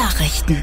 Nachrichten.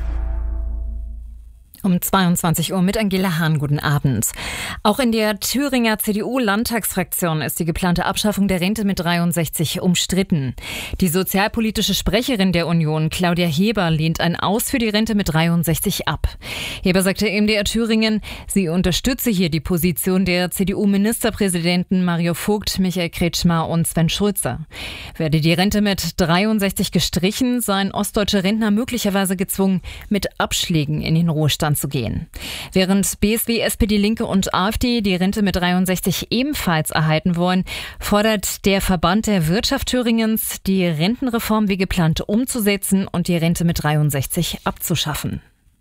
Um 22 Uhr mit Angela Hahn. Guten Abend. Auch in der Thüringer CDU-Landtagsfraktion ist die geplante Abschaffung der Rente mit 63 umstritten. Die sozialpolitische Sprecherin der Union, Claudia Heber, lehnt ein Aus für die Rente mit 63 ab. Heber sagte im MDR Thüringen, sie unterstütze hier die Position der CDU-Ministerpräsidenten Mario Vogt, Michael Kretschmer und Sven Schulze. Werde die Rente mit 63 gestrichen, seien ostdeutsche Rentner möglicherweise gezwungen, mit Abschlägen in den Ruhestand zu gehen. Während BSW, SPD, Linke und AfD die Rente mit 63 ebenfalls erhalten wollen, fordert der Verband der Wirtschaft Thüringens, die Rentenreform wie geplant umzusetzen und die Rente mit 63 abzuschaffen.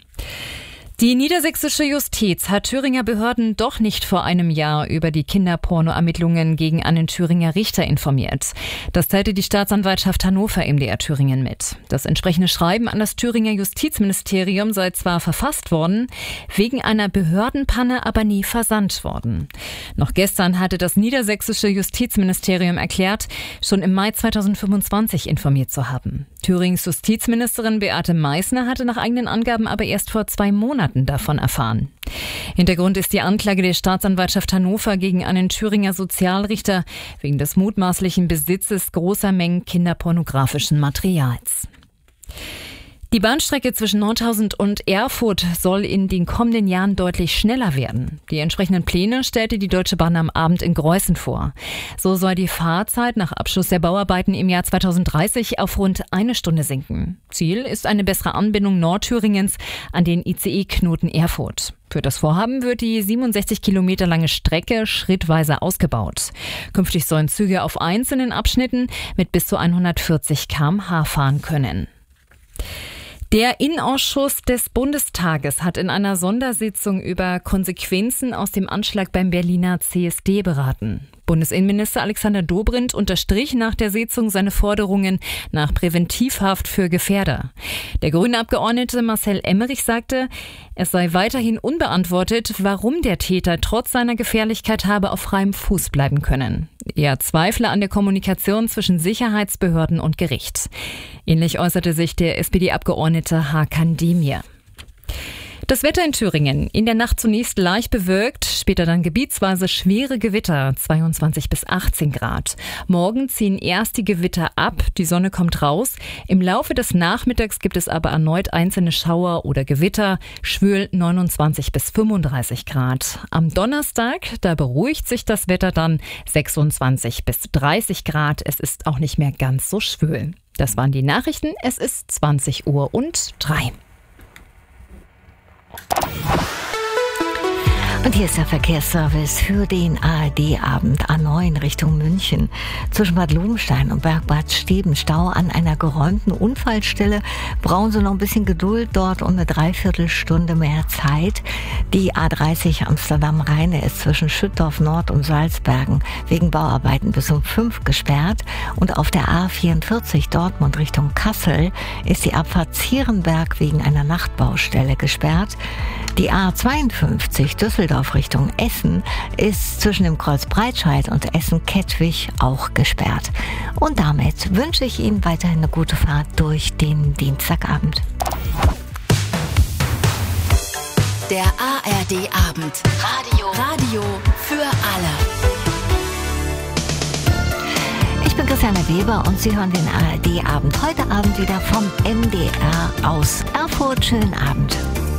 Die niedersächsische Justiz hat Thüringer Behörden doch nicht vor einem Jahr über die Kinderporno-Ermittlungen gegen einen Thüringer Richter informiert. Das teilte die Staatsanwaltschaft Hannover MDR Thüringen mit. Das entsprechende Schreiben an das Thüringer Justizministerium sei zwar verfasst worden, wegen einer Behördenpanne aber nie versandt worden. Noch gestern hatte das niedersächsische Justizministerium erklärt, schon im Mai 2025 informiert zu haben. Thürings Justizministerin Beate Meißner hatte nach eigenen Angaben aber erst vor 2 Monaten davon erfahren. Hintergrund ist die Anklage der Staatsanwaltschaft Hannover gegen einen Thüringer Sozialrichter wegen des mutmaßlichen Besitzes großer Mengen kinderpornografischen Materials. Die Bahnstrecke zwischen Nordhausen und Erfurt soll in den kommenden Jahren deutlich schneller werden. Die entsprechenden Pläne stellte die Deutsche Bahn am Abend in Greußen vor. So soll die Fahrzeit nach Abschluss der Bauarbeiten im Jahr 2030 auf rund 1 Stunde sinken. Ziel ist eine bessere Anbindung Nordthüringens an den ICE-Knoten Erfurt. Für das Vorhaben wird die 67 Kilometer lange Strecke schrittweise ausgebaut. Künftig sollen Züge auf einzelnen Abschnitten mit bis zu 140 km/h fahren können. Der Innenausschuss des Bundestages hat in einer Sondersitzung über Konsequenzen aus dem Anschlag beim Berliner CSD beraten. Bundesinnenminister Alexander Dobrindt unterstrich nach der Sitzung seine Forderungen nach Präventivhaft für Gefährder. Der grüne Abgeordnete Marcel Emmerich sagte, es sei weiterhin unbeantwortet, warum der Täter trotz seiner Gefährlichkeit habe auf freiem Fuß bleiben können. Er zweifle an der Kommunikation zwischen Sicherheitsbehörden und Gericht. Ähnlich äußerte sich der SPD-Abgeordnete Hakan Demir. Das Wetter in Thüringen. In der Nacht zunächst leicht bewölkt, später dann gebietsweise schwere Gewitter, 22 bis 18 Grad. Morgen ziehen erst die Gewitter ab, die Sonne kommt raus. Im Laufe des Nachmittags gibt es aber erneut einzelne Schauer oder Gewitter, schwül 29 bis 35 Grad. Am Donnerstag, da beruhigt sich das Wetter dann, 26 bis 30 Grad. Es ist auch nicht mehr ganz so schwül. Das waren die Nachrichten. Es ist 20:03 Uhr. Und hier ist der Verkehrsservice für den ARD-Abend A9 Richtung München. Zwischen Bad Lobenstein und Bergbad Stebenstau an einer geräumten Unfallstelle brauchen Sie noch ein bisschen Geduld dort und eine Dreiviertelstunde mehr Zeit. Die A30 Amsterdam-Rheine ist zwischen Schüttorf Nord und Salzbergen wegen Bauarbeiten bis um 5 gesperrt. Und auf der A44 Dortmund Richtung Kassel ist die Abfahrt Zierenberg wegen einer Nachtbaustelle gesperrt. Die A52 Düsseldorf Richtung Essen ist zwischen dem Kreuz Breitscheid und Essen-Kettwig auch gesperrt. Und damit wünsche ich Ihnen weiterhin eine gute Fahrt durch den Dienstagabend. Der ARD-Abend. Radio für alle. Ich bin Christiane Weber und Sie hören den ARD-Abend heute Abend wieder vom MDR aus Erfurt. Schönen Abend.